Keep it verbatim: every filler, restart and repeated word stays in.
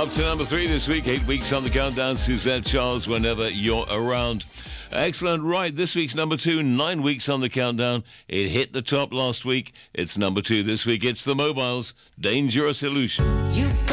Up to number three this week, eight weeks on the countdown. Suzette Charles, Whenever You're Around. Excellent. Right, this week's number two, nine weeks on the countdown. It hit the top last week. It's number two this week. It's the Mobiles, Dangerous Illusion. You've